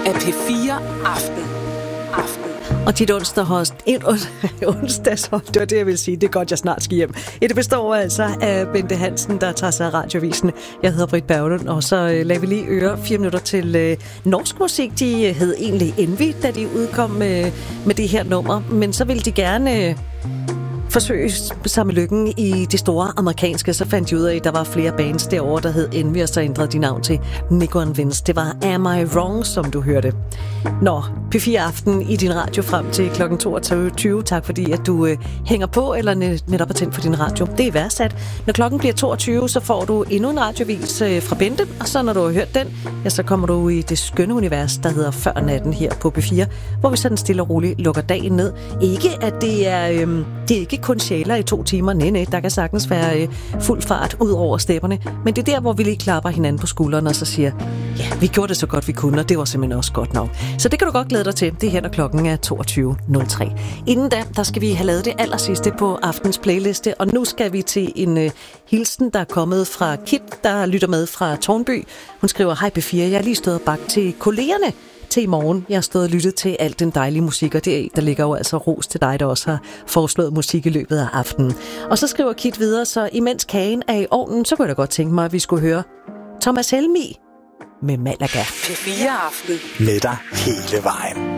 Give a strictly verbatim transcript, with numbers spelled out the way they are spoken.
af P fire Aften. Aften. Og dit onsdagshold, en onsdagshold, det var det, jeg vil sige. Det er godt, jeg snart skal hjem. Det består altså af Bente Hansen, der tager sig af radioavisen. Jeg hedder Britt Berglund, og så øh, lader vi lige øre fire minutter til øh, norsk musik. De hed egentlig Envy, da de udkom med, med det her nummer. Men så ville de gerne... Øh, forsøge sig med lykken i de store amerikanske, så fandt de ud af, at der var flere bands derovre, der hed Envy, og så ændrede de navn til Nico and Vince. Det var Am I Wrong, som du hørte. Nå, P fire Aften i din radio frem til klokken toogtyve. Tak fordi, at du øh, hænger på, eller netop er tændt for din radio. Det er værdsat. Når klokken bliver toogtyve, så får du endnu en radiovis øh, fra Bente, og så når du har hørt den, ja, så kommer du i det skønne univers, der hedder Før natten her på P fire, hvor vi sådan stille og roligt lukker dagen ned. Ikke, at det er, øh, det er ikke kun sjæler i to timer. Nej, nej, der kan sagtens være øh, fuld fart ud over stepperne. Men det er der, hvor vi lige klapper hinanden på skuldrene og så siger, ja, vi gjorde det så godt vi kunne, og det var simpelthen også godt nok. Så det kan du godt glæde dig til. Det er her, når klokken er toogtyve nul tre. Inden da, der skal vi have lavet det allersidste på aftens playliste, og nu skal vi til en øh, hilsen, der er kommet fra Kit, der lytter med fra Tårnby. Hun skriver, hej P fire, jeg er lige stået og bagt til kollegerne til i morgen. Jeg har stået og lyttet til alt den dejlige musik, og det, der ligger jo altså ros til dig, der også har foreslået musik i løbet af aftenen. Og så skriver Kit videre, så imens kagen er i ovnen, så kunne jeg da godt tænke mig, at vi skulle høre Thomas Helmig med Malaga. P fire Aften. Med dig hele vejen.